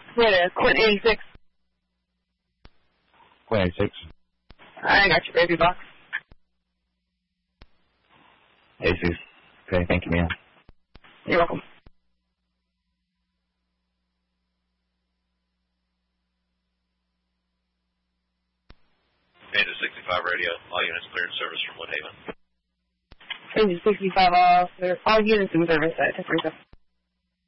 Yeah, Quint 86. Quint 86. I got your baby box. Jesus. Okay, thank you, man. You're welcome. Panda 65 radio, all units cleared service from Woodhaven. Panda 65 all units in service at 1037.